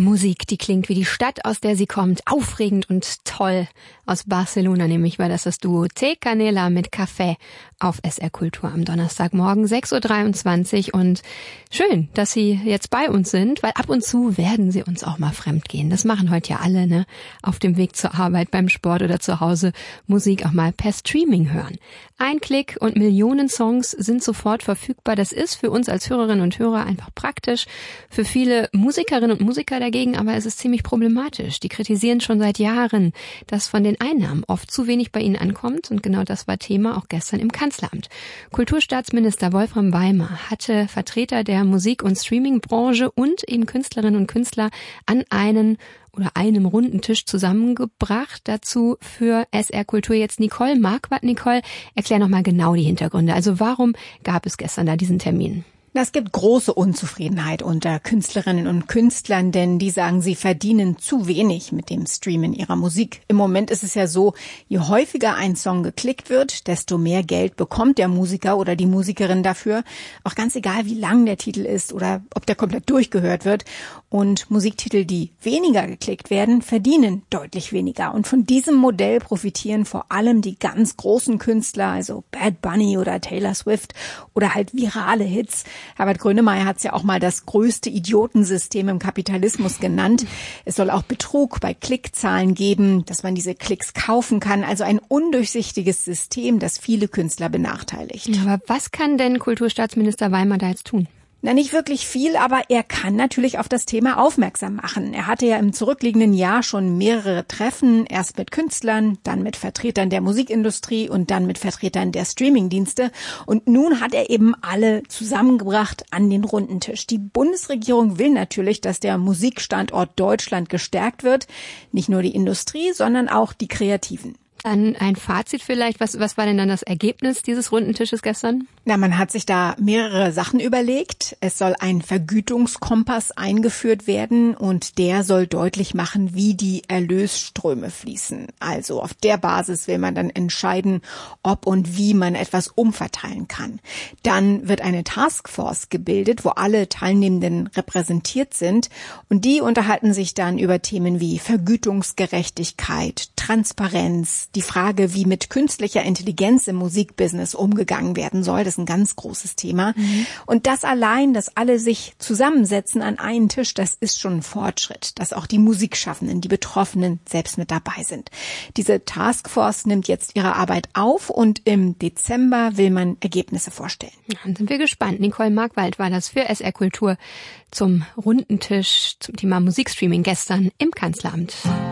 Musik, die klingt wie die Stadt, aus der sie kommt. Aufregend und toll. Aus Barcelona nämlich war das Duo Té Canela mit Café auf SR Kultur am Donnerstagmorgen 6.23 Uhr. Und schön, dass Sie jetzt bei uns sind, weil ab und zu werden Sie uns auch mal fremdgehen. Das machen heute ja alle, ne? Auf dem Weg zur Arbeit, beim Sport oder zu Hause Musik auch mal per Streaming hören. Ein Klick und Millionen Songs sind sofort verfügbar. Das ist für uns als Hörerinnen und Hörer einfach praktisch. Für viele Musikerinnen und Musiker dagegen aber ist es ziemlich problematisch. Die kritisieren schon seit Jahren, dass von den Einnahmen oft zu wenig bei ihnen ankommt. Und genau das war Thema auch gestern im Kanzleramt. Kulturstaatsminister Wolfram Weimar hatte Vertreter der Musik- und Streamingbranche und eben Künstlerinnen und Künstler an einem runden Tisch zusammengebracht. Dazu für SR Kultur jetzt Nicole Marquardt. Nicole, erklär nochmal genau die Hintergründe. Also warum gab es gestern da diesen Termin? Es gibt große Unzufriedenheit unter Künstlerinnen und Künstlern, denn die sagen, sie verdienen zu wenig mit dem Streamen ihrer Musik. Im Moment ist es ja so, je häufiger ein Song geklickt wird, desto mehr Geld bekommt der Musiker oder die Musikerin dafür. Auch ganz egal, wie lang der Titel ist oder ob der komplett durchgehört wird. Und Musiktitel, die weniger geklickt werden, verdienen deutlich weniger. Und von diesem Modell profitieren vor allem die ganz großen Künstler, also Bad Bunny oder Taylor Swift oder halt virale Hits. Herbert Grönemeyer hat es ja auch mal das größte Idiotensystem im Kapitalismus genannt. Es soll auch Betrug bei Klickzahlen geben, dass man diese Klicks kaufen kann. Also ein undurchsichtiges System, das viele Künstler benachteiligt. Ja, aber was kann denn Kulturstaatsminister Weimar da jetzt tun? Na, nicht wirklich viel, aber er kann natürlich auf das Thema aufmerksam machen. Er hatte ja im zurückliegenden Jahr schon mehrere Treffen, erst mit Künstlern, dann mit Vertretern der Musikindustrie und dann mit Vertretern der Streamingdienste. Und nun hat er eben alle zusammengebracht an den runden Tisch. Die Bundesregierung will natürlich, dass der Musikstandort Deutschland gestärkt wird. Nicht nur die Industrie, sondern auch die Kreativen. Dann ein Fazit vielleicht. Was war denn dann das Ergebnis dieses runden Tisches gestern? Na, man hat sich da mehrere Sachen überlegt. Es soll ein Vergütungskompass eingeführt werden und der soll deutlich machen, wie die Erlösströme fließen. Also auf der Basis will man dann entscheiden, ob und wie man etwas umverteilen kann. Dann wird eine Taskforce gebildet, wo alle Teilnehmenden repräsentiert sind und die unterhalten sich dann über Themen wie Vergütungsgerechtigkeit, Transparenz, die Frage, wie mit künstlicher Intelligenz im Musikbusiness umgegangen werden soll. Das ist ein ganz großes Thema. Und das allein, dass alle sich zusammensetzen an einen Tisch, das ist schon ein Fortschritt, dass auch die Musikschaffenden, die Betroffenen selbst mit dabei sind. Diese Taskforce nimmt jetzt ihre Arbeit auf und im Dezember will man Ergebnisse vorstellen. Dann sind wir gespannt. Nicole Marquardt war das für SR Kultur zum runden Tisch zum Thema Musikstreaming gestern im Kanzleramt.